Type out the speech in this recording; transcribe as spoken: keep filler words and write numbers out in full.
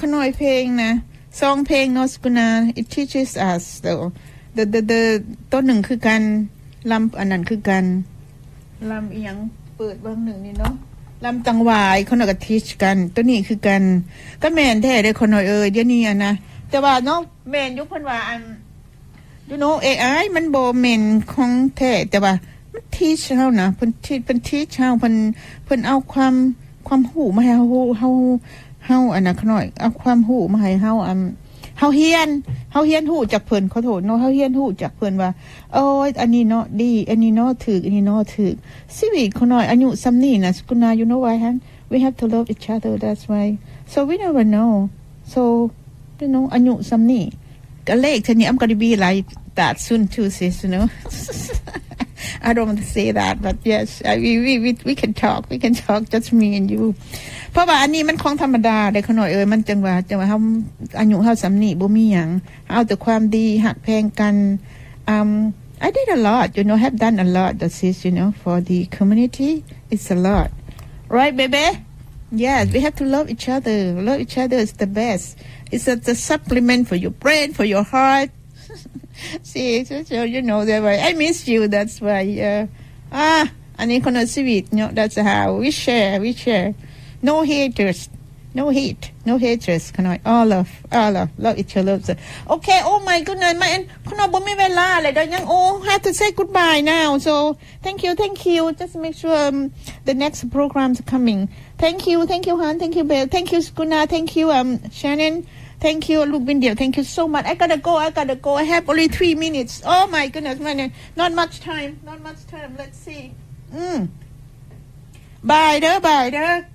ขน้อยเพลงนะซองเพลงเนาะสกุณา it teaches us though the the the ต้นหนึ่งคือกันลำอันนั้นคือกันลำอีหยังเปิดเบิ่งหนึ่งนี่เนาะลำตังหวายเขาหน่อยก็ teach กันตัวนี้คือกันก็แม่นแท้เด้อคนหน่อยเอ้ยเดี๋ยวนี้อ่ะนะแต่ว่าเนาะแม่นอยู่เพิ่นว่าอัน you know เอ ไอ มันบ่แม่นของแท้แต่ว่ามัน teach เฮานะเพิ่น teach เพิ่น teach เฮาเพิ่นเพิ่นเอาความความรู้มาให้เฮาเฮาเฮาอันนั้นขน้อยเอาความรู้มาให้เฮาอันเฮาเฮียนเฮาเฮียนรู้จักเพิ่นขอโทษเนาะเฮาเฮียนรู้จักเพิ่นว่าโอ้ยอันนี้เนาะดีอันนี้เนาะถูกอันนี้เนาะถูกชีวิตขน้อยอายุส่ำนี้น่ะสกุณา you know why han we have to love each other that's why so we never know so you know อายุส่ำนี้ก็เลขเท่านี้ I'm going to be like that soon too sis you know I don't want to say that but yes I, we, we we we can talk we can talk just me and you เพราะว่าอันนี้มันของธรรมดาได้ขน่อยเอ้ยมันจังว่าจังว่าเฮาอายุเฮาสำนี้บ่มีหยังเอาแต่ความดีหักแพงกัน um I did a lot you know have done a lot that is you know for the community it's a lot right baby yes we have to love each other love each other is the best it's a the supplement for your brain for your heart see so, so you know that way I miss you that's why uh, ah อันนี้คนละชีวิต you know that's how we share we share no haters no hate no haters ขนาด all love all love love each other okay oh my goodness มาเอ็นคุณเอาบ่มีเวลาเลยเดี๋ยวยัง oh have to say goodbye now so thank you thank you just make sure um, the next programs are coming thank you thank you Han thank you Belle thank you Skuna thank you um Shannon thank you ลูกบินเดียว thank you so much I gotta go I gotta go I have only three minutes oh my goodness man not much time not much time let's see mm. bye เด้อ bye เด้อ